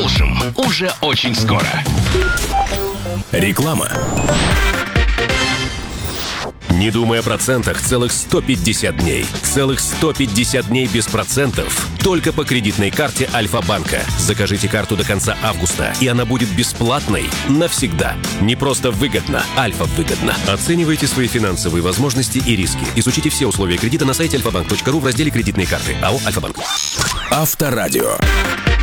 Продолжим уже очень скоро. Реклама. Не думай о процентах целых 150 дней. Целых 150 дней без процентов. Только по кредитной карте Альфа-банка. Закажите карту до конца августа, и она будет бесплатной навсегда. Не просто выгодно, Альфа-выгодно. Оценивайте свои финансовые возможности и риски. Изучите все условия кредита на сайте alfabank.ru в разделе «Кредитные карты». АО «Альфа-банк». Авторадио.